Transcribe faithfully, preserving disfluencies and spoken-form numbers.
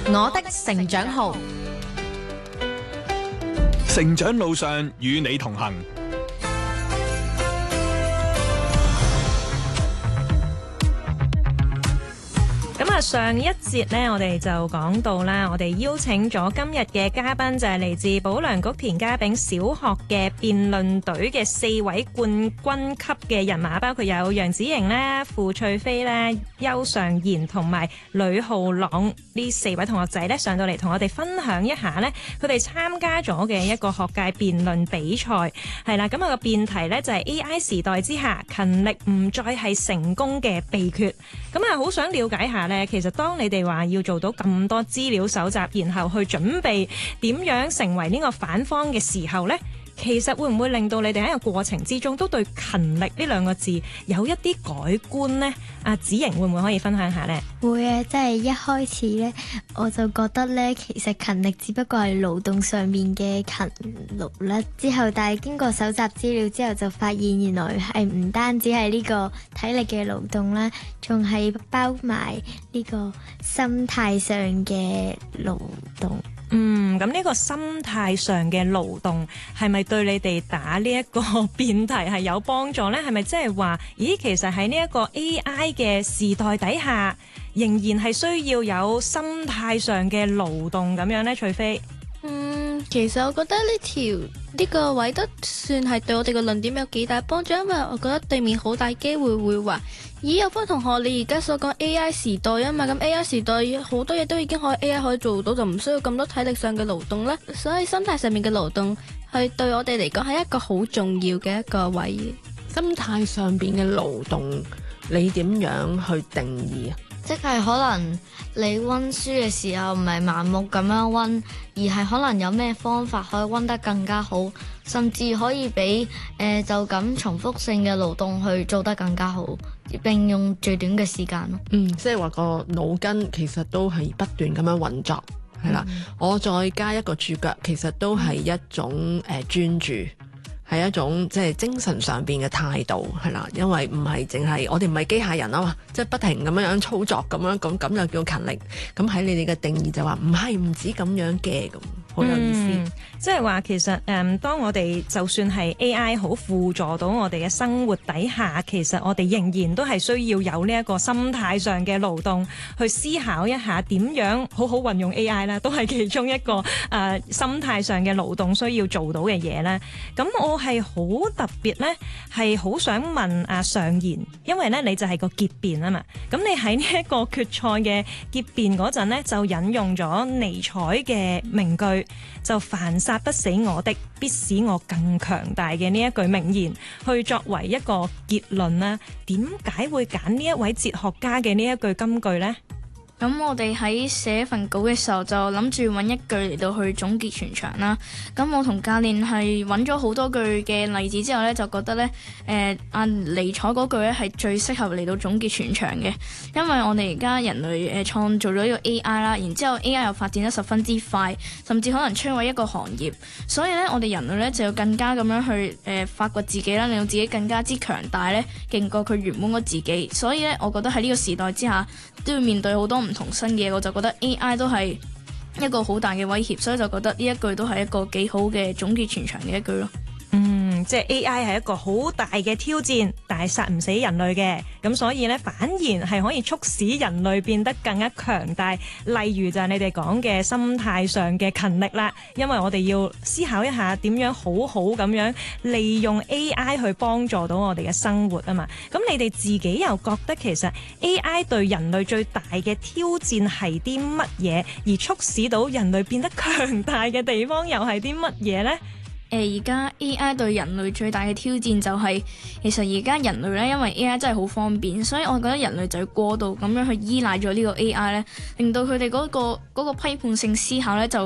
我的成長號， 成長路上與你同行。 咁啊，上一節呢，我哋就講到啦，我哋邀請咗今日嘅嘉賓就係嚟自保良局田家炳小學嘅辯論隊嘅四位冠軍級嘅人馬，包括有楊子瑩啦、傅翠飛啦、邱尚賢同埋呂浩朗呢四位同學仔呢，上到嚟同我哋分享一下呢，佢哋參加咗嘅一個學界辯論比賽係啦。咁啊個辯題呢，就係 A I 時代之下勤力唔再係成功嘅秘訣。咁啊好想了解下呢，其實當你哋話要做到咁多資料搜集，然後去準備點樣成為呢個反方嘅時候呢，其實會唔會令到你哋喺個過程之中都對勤力呢兩個字有一啲改觀呢？阿子瑩會唔會可以分享下呢？ 會啊，即係一開始呢，我就覺得呢，其實勤力只不過係勞動上面嘅勤勞啦。之後，但係經過搜集資料之後，就發現原來係唔單止係呢個體力嘅勞動啦，仲係包埋呢個心態上嘅勞動。 嗯，咁呢個心態上嘅勞動係咪對你哋打呢一個辯題係有幫助呢？係咪即係話，咦，其實喺呢一個 A I 嘅時代底下，仍然係需要有心態上嘅勞動咁樣呢？除非嗯，其實我覺得呢條呢個位都算係對我哋個論點有幾大幫助，因為我覺得對面好大機會會話，咦，有班同學你而家所講 A I 時代啊嘛，咁 A I 時代好多嘢都已經可以 A I 可以做到，就唔需要咁多體力上嘅勞動啦。所以心態上面嘅勞動係對我哋嚟講係一個好重要嘅一個位。 心態上邊嘅勞動，你點樣去定義啊？ 即係可能你温書嘅時候唔係盲目咁樣温，而係可能有咩方法可以温得更加好，甚至可以比誒、呃、就咁重複性嘅勞動去做得更加好，並用最短嘅時間咯。 嗯，即係話個腦筋其實都係不斷咁樣運作，係啦、嗯。我再加一個注腳，其實都係一種誒、呃、專注。係一種即係精神上邊嘅態度，係啦，因為唔係淨係我哋唔係機械人啊嘛，即係不停咁樣樣操作咁樣，咁咁就叫勤力。咁喺你哋嘅定義就話唔係唔止咁樣嘅，咁好有意思。 嗯、即係話其實誒、嗯，當我哋就算係 A I 好輔助到我哋嘅生活底下，其實我哋仍然都係需要有呢一個心態上嘅勞動，去思考一下點樣好好運用 A I 啦，都係其中一個誒、呃、心態上嘅勞動需要做到嘅嘢啦。咁我係好特別呢，係好想問阿尚賢，因為呢你就係個結辯啊嘛。咁你喺呢一個決賽嘅結辯嗰陣呢，就引用咗尼采嘅名句，就凡殺不死我的，必使我更強大嘅呢一句名言，去作為一個結論啦。點解會揀呢一位哲學家嘅呢一句金句呢？ 咁我哋喺寫份稿嘅時候就諗住揾一句嚟到去總結全場啦。咁我同教練係揾咗好多句嘅例子之後呢，就覺得呢，誒阿尼采嗰句呢係最適合嚟到總結全場嘅，因為我哋而家人類誒創造咗呢個 A I 啦，然之後 A I 又發展得十分之快，甚至可能摧毀一個行業，所以呢，我哋人類呢就要更加咁樣去誒、呃、發掘自己啦，令到自己更加之強大呢，勁過佢原本嗰自己。所以呢，我覺得喺呢個時代之下都要面對好多唔同新嘅嘢，我就覺得 A I 都係一個好大嘅威脅，所以就覺得呢一句都係一個幾好嘅總結全場嘅一句咯。 嗯，即係 A I 係一個好大嘅挑戰，但係殺唔死人類嘅，咁所以呢，反而係可以促使人類變得更加強大。例如就係你哋講嘅心態上嘅勤力啦，因為我哋要思考一下點樣好好咁樣利用 A I 去幫助到我哋嘅生活啊嘛。咁你哋自己又覺得其實 A I 對人類最大嘅挑戰係啲乜嘢，而促使到人類變得強大嘅地方又係啲乜嘢呢？ 誒而家 A I 對人類最大嘅挑戰就係、是，其實而家人類咧，因為 A I 真係好方便，所以我覺得人類就要過度咁樣去依賴咗呢個 A I 咧，令到佢哋嗰個嗰、嗰個批判性思考咧就